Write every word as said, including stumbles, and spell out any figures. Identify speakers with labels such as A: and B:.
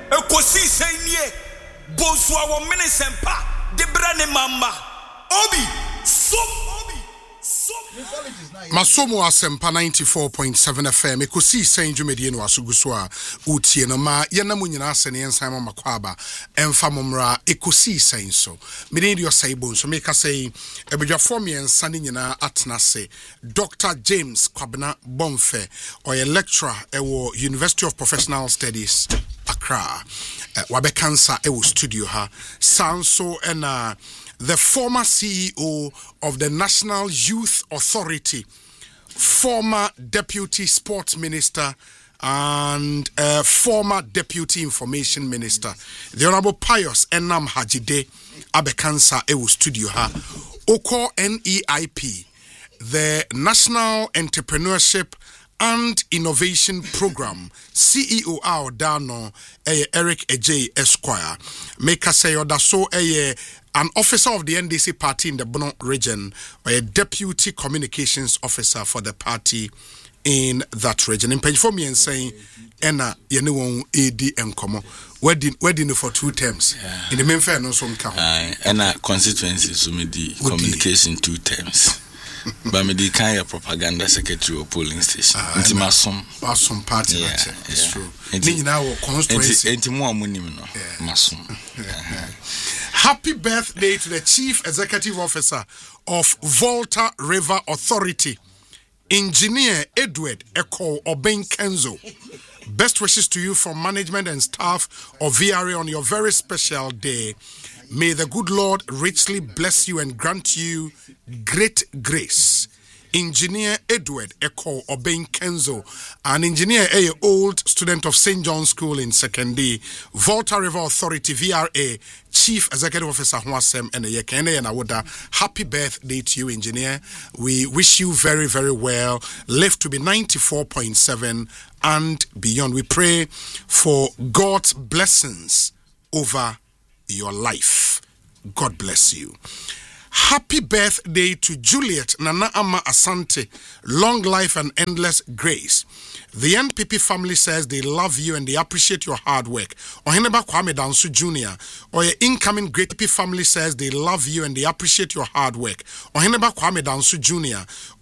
A: Ekosi senye bonswa wo mene sempa de brane mama obi so obi so
B: Masomo asempa ninety-four point seven F M ekosi sen dwumedie no asoguso a utie no ma yenamu nyina asene yensan ma makwaba emfa momra ekosi sen so mede dio saibo so meka sei ebedwafo me ensa ne nyina atenase Doctor James Kwabena Bomfe oye lecturer ewo University of Professional Studies Accra uh, wabe cancer ewo studio ha sanso ena the former C E O of the National Youth Authority, former Deputy Sports Minister, and uh, former Deputy Information Minister, the Honorable Pius Enam Hajide Abekansa Ewu Studio Ha, Oko N E I P, the National Entrepreneurship and Innovation Program, C E O Ao Dano, Eric Ejay Esquire, make us say that so a an officer of the N D C party in the Bono region, or a deputy communications officer for the party in that region. In page for me and saying, Enna, you know, A D M Como, wedding, wedding for two terms. Yeah. In the main fair, no some count.
C: Enna constituencies, so me the communication two terms. But me the kind of propaganda secretary or polling station. It's my son.
B: Some party, yeah, it's true. It's now constituency.
C: It's more money, no. My son.
B: Happy birthday to the Chief Executive Officer of Volta River Authority, Engineer Edward Eko Oben Kenzo. Best wishes to you from management and staff of V R A on your very special day. May the good Lord richly bless you and grant you great grace. Engineer Edward Eko Oben Kenzo, an engineer, a old student of Saint John's School in Secondary, Volta River Authority V R A Chief Executive Officer Huasem and Yekene and Awoda. Happy birthday to you, engineer. We wish you very, very well. Live to be ninety-four point seven and beyond. We pray for God's blessings over your life. God bless you. Happy birthday to Juliet Nana Ama Asante. Long life and endless grace. The N P P family says they love you and they appreciate your hard work. Oheneba Kwame Dansu Junior or your incoming Great P P family says they love you and they appreciate your hard work. Oheneba Kwame Dansu Junior